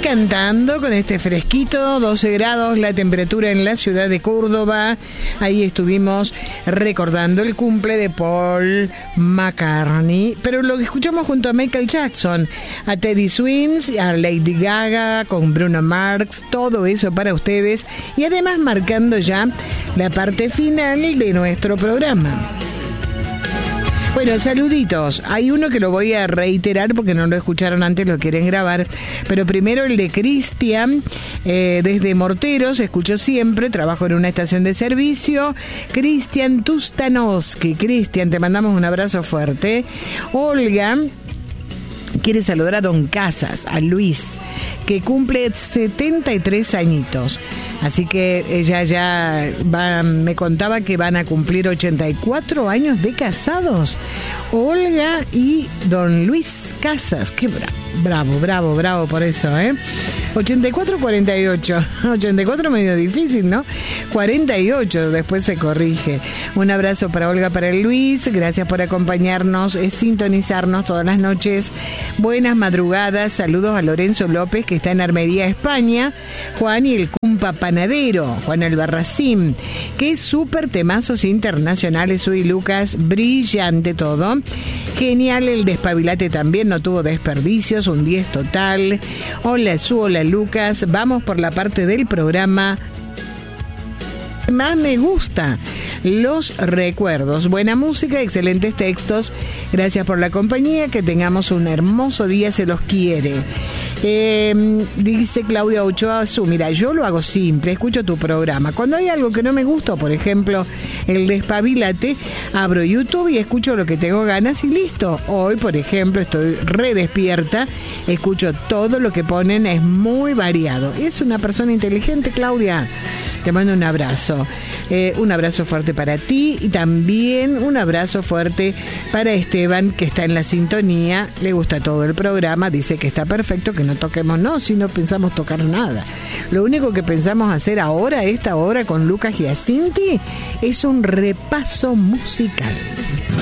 cantando con este fresquito, 12 grados la temperatura en la ciudad de Córdoba. Ahí estuvimos recordando el cumple de Paul McCartney, pero lo que escuchamos junto a Michael Jackson, a Teddy Swims, a Lady Gaga, con Bruno Mars, todo eso para ustedes, y además marcando ya la parte final de nuestro programa. Bueno, saluditos. Hay uno que lo voy a reiterar porque no lo escucharon antes, lo quieren grabar. Pero primero el de Cristian, desde Morteros, escucho siempre, trabajo en una estación de servicio. Cristian Tustanowski. Cristian, te mandamos un abrazo fuerte. Olga quiere saludar a Don Casas, a Luis, que cumple 73 añitos. Así que ella ya me contaba que van a cumplir 84 años de casados. Olga y Don Luis Casas. Qué bravo por eso, 84-48. 84 medio difícil, ¿no? 48, después se corrige. Un abrazo para Olga, para el Luis. Gracias por acompañarnos, sintonizarnos todas las noches. Buenas madrugadas. Saludos a Lorenzo López, que está en Armería, España. Juan y el Cumpa Panadero, Juan Albarracín. Qué súper temazos internacionales. Soy Lucas, brillante todo. Genial el despabilate también, no tuvo desperdicios, un 10 total. Hola Su, hola Lucas. Vamos por la parte del programa más me gusta, los recuerdos. Buena música, excelentes textos. Gracias por la compañía, que tengamos un hermoso día, se los quiere. Dice Claudia Ochoa, mira, yo lo hago simple, escucho tu programa. Cuando hay algo que no me gusta, por ejemplo, el despabilate, abro YouTube y escucho lo que tengo ganas y listo. Hoy, por ejemplo, estoy re despierta, escucho todo lo que ponen, es muy variado. Es una persona inteligente, Claudia. Te mando un abrazo. Un abrazo fuerte para ti y también un abrazo fuerte para Esteban, que está en la sintonía. Le gusta todo el programa, dice que está perfecto, que no toquemos, no, si no pensamos tocar nada. Lo único que pensamos hacer ahora, esta hora con Lucas Giacinti, es un repaso musical.